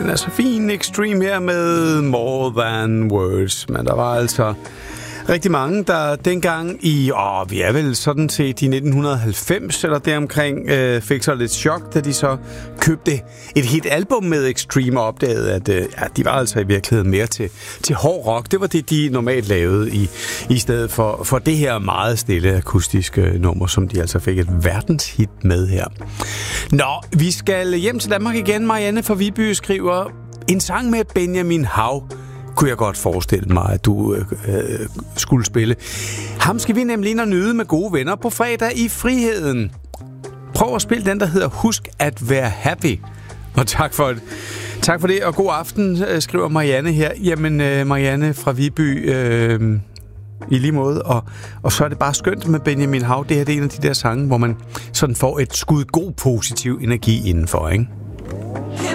den er så fin. Extreme her med More Than Words. Men der var altså rigtig mange, der dengang i, vi er vel sådan set i 1990 eller deromkring, fik så lidt chok, da de så købte et helt album med Extreme og opdagede, at de var altså i virkeligheden mere til hård rock. Det var det, de normalt lavede i stedet for det her meget stille akustiske nummer, som de altså fik et verdenshit med her. Nå, vi skal hjem til Danmark igen. Marianne fra Viby skriver, en sang med Benjamin Hav kunne jeg godt forestille mig, at du skulle spille. Ham skal vi nemlig ind og nyde med gode venner på fredag i Friheden. Prøv at spille den, der hedder Husk at være happy. Og tak for det, og god aften, skriver Marianne her. Jamen, Marianne fra Viby, i lige måde. Og så er det bare skønt med Benjamin Hav. Det her det er en af de der sange, hvor man sådan får et skud god positiv energi indenfor, ikke?